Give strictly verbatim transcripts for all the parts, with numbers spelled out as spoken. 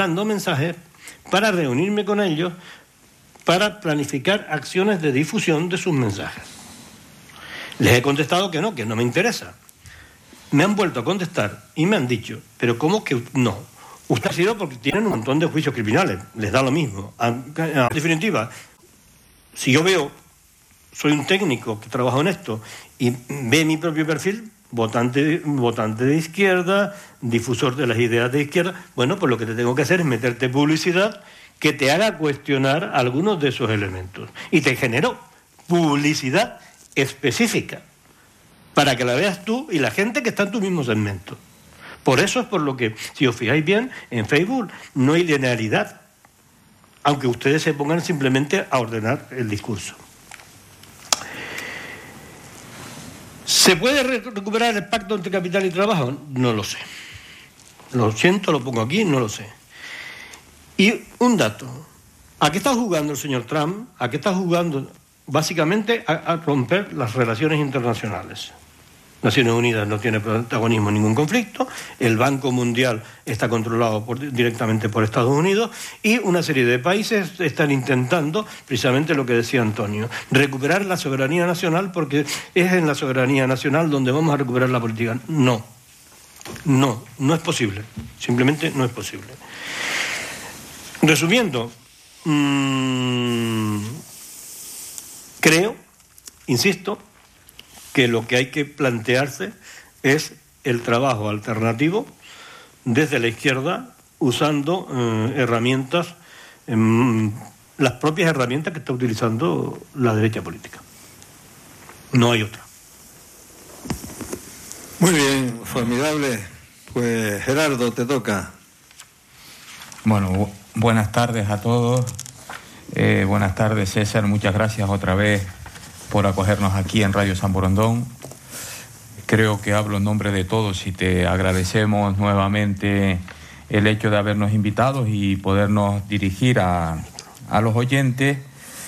mando mensajes para reunirme con ellos, para planificar acciones de difusión de sus mensajes. Les he contestado que no, que no me interesa. Me han vuelto a contestar y me han dicho, pero ¿cómo que no? Usted ha sido porque tienen un montón de juicios criminales, les da lo mismo. En definitiva, si yo veo, soy un técnico que trabaja en esto y ve mi propio perfil, votante, votante de izquierda, difusor de las ideas de izquierda, bueno, pues lo que te tengo que hacer es meterte publicidad que te haga cuestionar algunos de esos elementos. Y te genero publicidad específica para que la veas tú y la gente que está en tu mismo segmento. Por eso es por lo que, si os fijáis bien, en Facebook no hay linealidad, aunque ustedes se pongan simplemente a ordenar el discurso. ¿Se puede recuperar el pacto entre capital y trabajo? No lo sé. Lo siento, lo pongo aquí, no lo sé. Y un dato. ¿A qué está jugando el señor Trump? ¿A qué está jugando? Básicamente a, a romper las relaciones internacionales. Naciones Unidas no tiene protagonismo en ningún conflicto, el Banco Mundial está controlado por, directamente por Estados Unidos y una serie de países están intentando, precisamente lo que decía Antonio, recuperar la soberanía nacional porque es en la soberanía nacional donde vamos a recuperar la política. No, no, no es posible, simplemente no es posible. Resumiendo, mmm, creo, insisto, que lo que hay que plantearse es el trabajo alternativo desde la izquierda usando eh, herramientas, eh, las propias herramientas que está utilizando la derecha política. No hay otra. Muy bien, formidable. Pues Gerardo, te toca. Bueno, bu- buenas tardes a todos. Eh, buenas tardes, César. Muchas gracias otra vez por acogernos aquí en Radio San Borondón. Creo que hablo en nombre de todos y te agradecemos nuevamente el hecho de habernos invitado y podernos dirigir a, a los oyentes.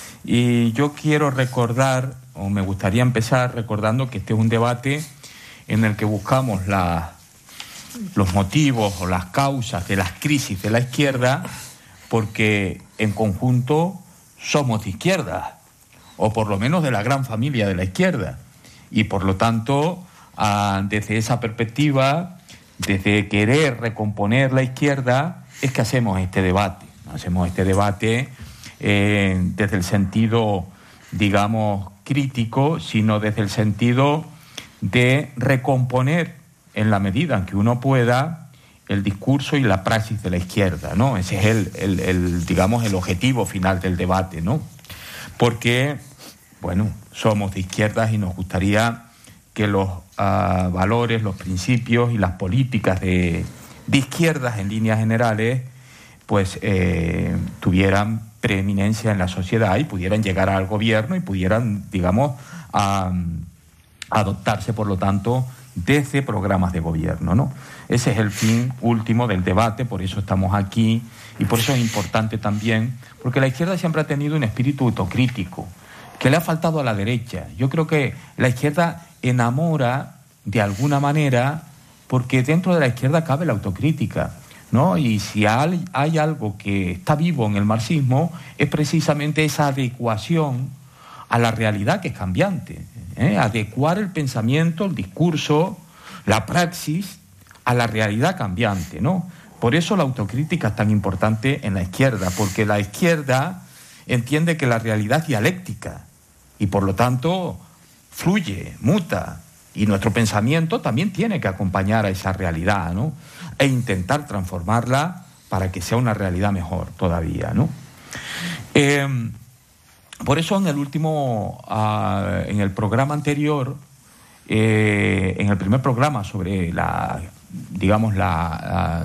Y yo quiero recordar, o me gustaría empezar recordando que este es un debate en el que buscamos la, los motivos o las causas de las crisis de la izquierda, porque en conjunto somos de izquierda, o por lo menos de la gran familia de la izquierda. Y por lo tanto, ah, desde esa perspectiva, desde querer recomponer la izquierda, es que hacemos este debate. Hacemos este debate eh, desde el sentido, digamos, crítico, sino desde el sentido de recomponer, en la medida en que uno pueda, el discurso y la praxis de la izquierda, ¿no? Ese es el, el, el digamos, el objetivo final del debate, ¿no? Porque, bueno, somos de izquierdas y nos gustaría que los uh, valores, los principios y las políticas de, de izquierdas en líneas generales pues eh, tuvieran preeminencia en la sociedad y pudieran llegar al gobierno y pudieran, digamos, uh, adoptarse, por lo tanto, desde programas de gobierno, ¿no? Ese es el fin último del debate, por eso estamos aquí y por eso es importante también, porque la izquierda siempre ha tenido un espíritu autocrítico que le ha faltado a la derecha. Yo creo que la izquierda enamora de alguna manera porque dentro de la izquierda cabe la autocrítica, ¿no? Y si hay, hay algo que está vivo en el marxismo es precisamente esa adecuación a la realidad que es cambiante, ¿eh? Adecuar el pensamiento, el discurso, la praxis a la realidad cambiante, ¿no? Por eso la autocrítica es tan importante en la izquierda, porque la izquierda entiende que la realidad es dialéctica y por lo tanto fluye, muta, y nuestro pensamiento también tiene que acompañar a esa realidad, ¿no? E intentar transformarla para que sea una realidad mejor todavía, ¿no? Eh, por eso en el último, uh, en el programa anterior, eh, en el primer programa sobre la, digamos, la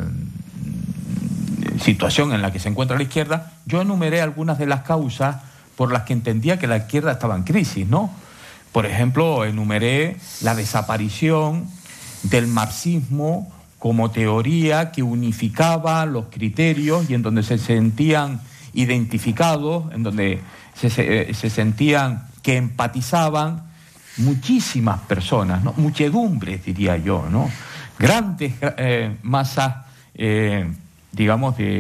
uh, situación en la que se encuentra la izquierda, yo enumeré algunas de las causas por las que entendía que la izquierda estaba en crisis, ¿no? Por ejemplo, enumeré la desaparición del marxismo como teoría que unificaba los criterios y en donde se sentían identificados, en donde se, se, se sentían que empatizaban muchísimas personas, ¿no? Muchedumbres, diría yo, ¿no? Grandes eh, masas, eh, digamos, de